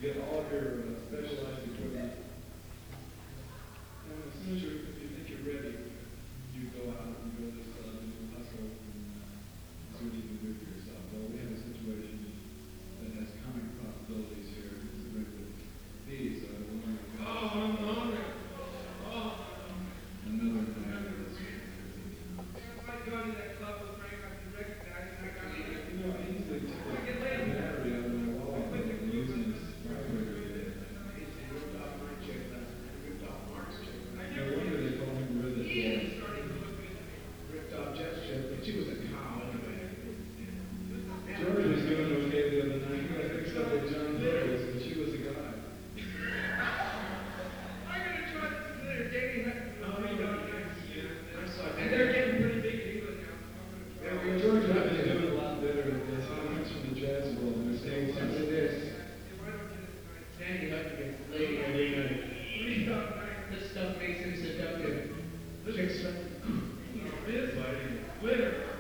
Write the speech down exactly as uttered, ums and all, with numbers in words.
get all of your uh, specialized equipment. And as soon as you if you think you're ready, you go out and go to this club and you hustle and uh, see what you can do for yourself. Well, we have a situation that has comic possibilities here. It's a regular fee, so I don't want to go. Oh, I'm hungry. Oh. Another night of this. If I go to that club with Frank, I can recognize him. I got to eat. You know, I usually take a battery out of my wallet and I'm using this vibrator. He ripped off my check last night. He ripped off Mark's check last night. No wonder they call him Rivet. Ian started to look at me. Ripped off Jeff's check, but she was a cow anyway. George was doing okay the other night. He got mixed up with John Nichols, and she was a guy. I'm going to try this later. Danny had No, no, three no. dogs. I saw And they're getting pretty big in England now. Yeah, I'm we going to George and I have been doing a lot better at this. He comes from the jazz world, and they're saying Listen something to this. this. Why don't you get Danny Hutchins, lady every night. three dog night? This stuff makes him seductive. Look at something. This glitter.